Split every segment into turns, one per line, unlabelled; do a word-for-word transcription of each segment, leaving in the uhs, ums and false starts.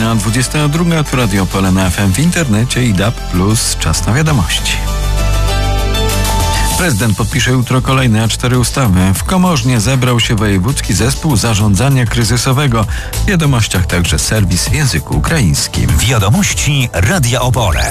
Godzina dwudziesta druga, to Radio Opole na F M w internecie i D A B plus. Czas na wiadomości. Prezydent podpisze jutro kolejne A cztery ustawy. W Komorznie zebrał się Wojewódzki Zespół Zarządzania Kryzysowego. W wiadomościach także serwis w języku ukraińskim.
Wiadomości Radia Opole.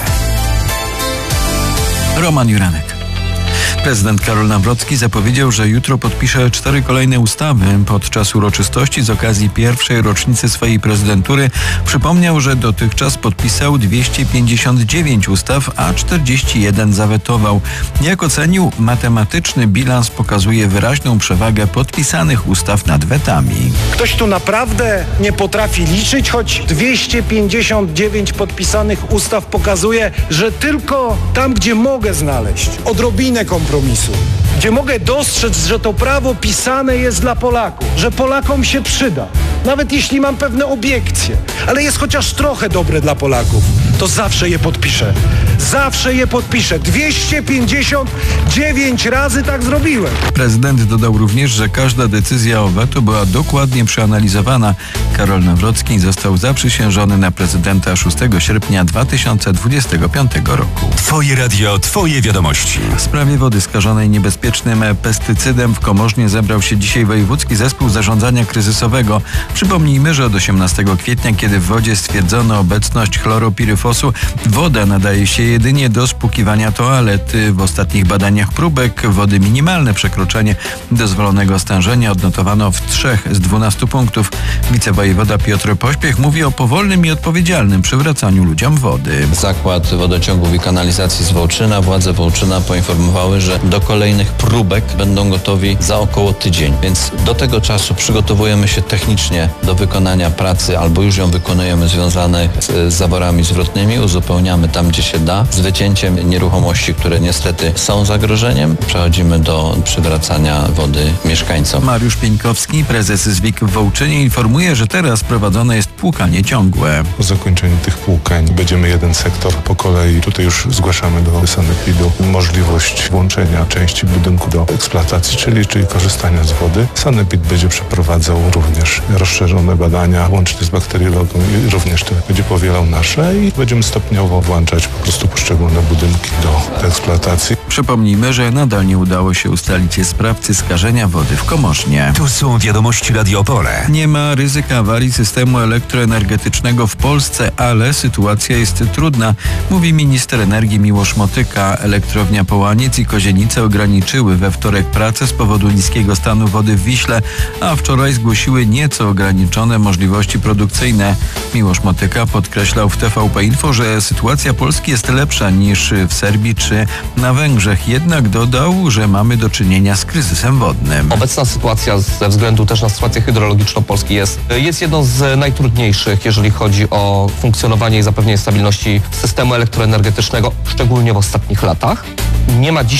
Roman Juranek. Prezydent Karol Nawrocki zapowiedział, że jutro podpisze cztery kolejne ustawy. Podczas uroczystości z okazji pierwszej rocznicy swojej prezydentury przypomniał, że dotychczas podpisał dwieście pięćdziesiąt dziewięć ustaw, a czterdzieści jeden zawetował. Jak ocenił, matematyczny bilans pokazuje wyraźną przewagę podpisanych ustaw nad wetami.
Ktoś tu naprawdę nie potrafi liczyć, choć dwieście pięćdziesiąt dziewięć podpisanych ustaw pokazuje, że tylko tam, gdzie mogę znaleźć odrobinę kompromisu, gdzie mogę dostrzec, że to prawo pisane jest dla Polaków, że Polakom się przyda, nawet jeśli mam pewne obiekcje, ale jest chociaż trochę dobre dla Polaków, to zawsze je podpiszę. Zawsze je podpiszę. dwieście pięćdziesiąt dziewięć razy tak zrobiłem.
Prezydent dodał również, że każda decyzja o weto była dokładnie przeanalizowana. Karol Nawrocki został zaprzysiężony na prezydenta szóstego sierpnia dwa tysiące dwudziestego piątego roku.
Twoje radio, twoje wiadomości.
W sprawie wody skażonej niebezpiecznym pestycydem w Komorznie zebrał się dzisiaj Wojewódzki Zespół Zarządzania Kryzysowego. Przypomnijmy, że od osiemnastego kwietnia, kiedy w wodzie stwierdzono obecność chloropiryfosu, woda nadaje się jedynie do spłukiwania toalet. W ostatnich badaniach próbek wody minimalne przekroczenie dozwolonego stężenia odnotowano w trzech z dwunastu punktów. Wicewojewoda Piotr Pośpiech mówi o powolnym i odpowiedzialnym przywracaniu ludziom wody.
Zakład Wodociągów i Kanalizacji z Wołczyna, władze Wołczyna poinformowały, że do kolejnych próbek będą gotowi za około tydzień. Więc do tego czasu przygotowujemy się technicznie do wykonania pracy, albo już ją wykonujemy, związanych z zaworami zwrotnymi. Uzupełniamy tam, gdzie się da. Z wycięciem nieruchomości, które niestety są zagrożeniem, przechodzimy do przywracania wody mieszkańcom.
Mariusz Pieńkowski, prezes ZWIK w Wołczynie, informuje, że teraz prowadzone jest płukanie ciągłe.
Po zakończeniu tych płukań będziemy jeden sektor po kolei. Tutaj już zgłaszamy do sanepidu możliwość włączenia części budynku do eksploatacji, czyli, czyli korzystania z wody. Sanepid będzie przeprowadzał również rozszerzone badania, łącznie z bakteriologą, i również to będzie powielał nasze i będziemy stopniowo włączać po prostu poszczególne budynki do eksploatacji.
Przypomnijmy, że nadal nie udało się ustalić sprawcy skażenia wody w Komorznie.
Tu są wiadomości Radio Opole.
Nie ma ryzyka awarii systemu elektroenergetycznego w Polsce, ale sytuacja jest trudna, mówi minister energii Miłosz Motyka. Elektrownia Połaniec i Kozienice ograniczyły we wtorek pracę z powodu niskiego stanu wody w Wiśle, a wczoraj zgłosiły nieco ograniczone możliwości produkcyjne. Miłosz Motyka podkreślał w T V P Info, że sytuacja Polski jest lepsza niż w Serbii czy na Węgrzech. Jednak dodał, że mamy do czynienia z kryzysem wodnym.
Obecna sytuacja ze względu też na sytuację hydrologiczną Polski jest, jest jedną z najtrudniejszych, jeżeli chodzi o funkcjonowanie i zapewnienie stabilności systemu elektroenergetycznego, szczególnie w ostatnich latach. Nie ma dziś